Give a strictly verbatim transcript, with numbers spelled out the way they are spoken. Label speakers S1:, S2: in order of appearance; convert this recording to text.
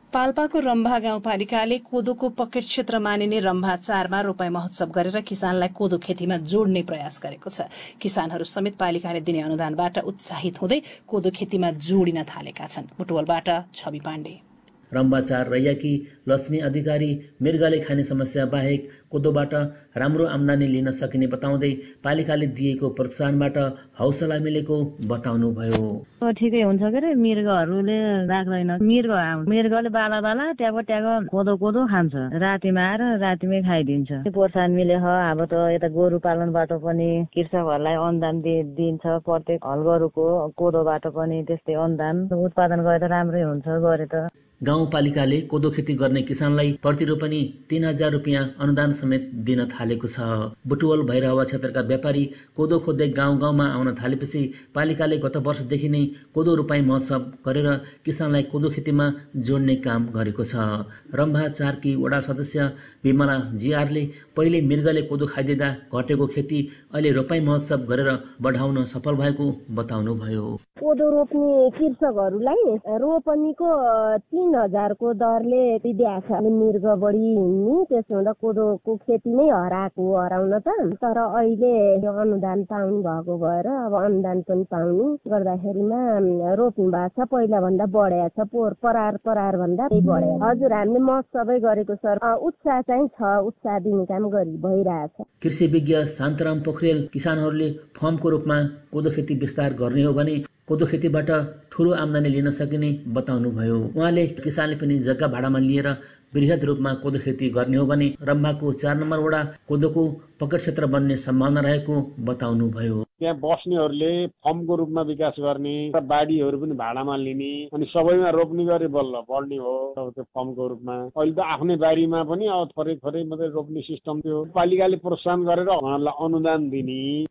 S1: पाल्पाको रम्भा गाउँपालिकाले कोदोको पकेट क्षेत्र मानिने रम्भा चारमा रोपाई महोत्सव गरेर किसानलाई कोदो खेतीमा जोड्ने प्रयास गरेको छ। किसानहरू समेत पालिकाले दिने अनुदानबाट उत्साहित हुँदै कोदो खेतीमा जोडिन थालेका छन्। बुटवलबाट छवि पाण्डे।
S2: रम्बाचार रैयाकी लक्ष्मी अधिकारी मृगले खाने समस्या बाहेक कोदोबाट राम्रो आम्दानी लिन सकिने बताउँदै पालिकाले दिएको प्रोत्साहनबाट हौसला मिलेको बताउनुभयो।
S3: ठिकै हुन्छ के अरे मृगहरूले राख्दैन। मृग मृगले बाला बाला ट्याग ट्याग कोदो कोदो खान्छ, रातिमा आएर रातिमै खाइदिन्छ। प्रोत्साहन मिले ह। अब त यता गोरु पालनबाट पनि कृषकहरूलाई अनुदान दिन्छ। प्रत्येक हल गोरुको कोदोबाट पनि त्यस्तै अनुदान उत्पादन गरे त राम्रै हुन्छ गरे त।
S2: गाउँपालिकाले कोदो खेती गर्ने किसानलाई प्रति रोपनी तीन हजार रुपियाँ अनुदान समेत दिन थालेको छ। बुटवल भैरहवा क्षेत्रका व्यापारी कोदो खोज्दै गाउँ गाउँमा आउन थालेपछि पालिकाले गत वर्षदेखि नै कोदो रोपाई महोत्सव गरेर किसानलाई कोदो खेतीमा जोड्ने काम गरेको छ। रम्भा चारकी वडा सदस्य विमला जिआरले पहिले मृगले कोदो खाइदिँदा घटेको खेती अहिले रोपाई महोत्सव गरेर बढाउन सफल भएको बताउनुभयो।
S4: कोदो रोप्ने कृषकहरूलाई रोपनीको तीन हजारको दरले दिएको छ। मृग बढी हिँड्ने त्यसो हुँदा कोदोको खेती नै हराएको हराउन त। तर अहिले अनुदान पाउनु भएको भएर अब अनुदान पनि पाउने गर्दाखेरिमा रोप्नु भएको छ। पहिला भन्दा बढेको छ। पोहोर परार परार भन्दा बढे। हजुर, हामीले महोत्सवै गरेको सर। उत्साह चाहिँ छ। उत्साह दिने काम गरी भइरहेछ।
S2: कृषि विज्ञ शान्तराम पोखरेल किसानहरूले फर्मको रूपमा कोदो खेती विस्तार गर्ने हो भने कोदो खेतीबाट ठूलो आम्दानी लिन सकिने बताउनुभयो। उहाँले किसानले पनि जग्गा भाडामा लिएर वृहत रूपमा कोदो खेती गर्ने हो भने रम्भाको चार नम्बर वडा कोदोको पकेट क्षेत्र बन्ने सम्भावना रहेको बताउनुभयो।
S5: त्यहाँ बस्नेहरूले फर्मको रूपमा विकास गर्ने, बाढीहरू पनि भाडामा लिने अनि सबैमा रोप्ने गरे बल्ल बढ्ने हो त्यो फर्मको रूपमा। अहिले त आफ्नै बारीमा पनि अब थोरै थोरै मात्रै रोप्ने सिस्टम थियो। पालिकाले प्रोत्साहन गरेर उहाँहरूलाई अनुदान दिने